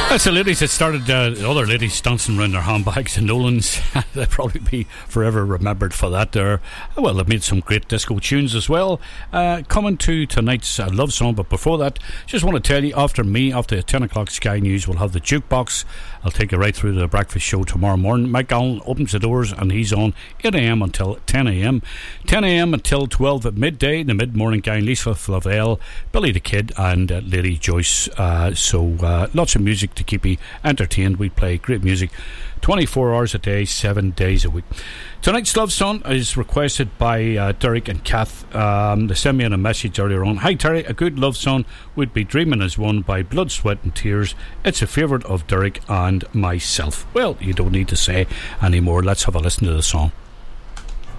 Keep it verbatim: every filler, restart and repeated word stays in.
That's the ladies that started, uh, the other ladies dancing around their handbags and Nolans. They'll probably be forever remembered for that there. Well, they've made some great disco tunes as well. Uh, coming to tonight's uh, love song, but before that, just want to tell you, after me, after the ten o'clock Sky News, we'll have the jukebox. I'll take you right through the breakfast show tomorrow morning. Mike Allen opens the doors and he's on eight a.m. until ten a.m. ten a.m. until twelve at midday. The mid-morning guy, Lisa Flavelle, Billy the Kid and uh, Lady Joyce. Uh, so uh, lots of music to keep you entertained. We play great music twenty-four hours a day, seven days a week. Tonight's love song is requested by uh, Derek and Kath. Um, they sent me in a message earlier on. Hi Terry, a good love song would be Dreaming As One by Blood, Sweat and Tears. It's a favourite of Derek and myself. Well, you don't need to say anymore. Let's have a listen to the song.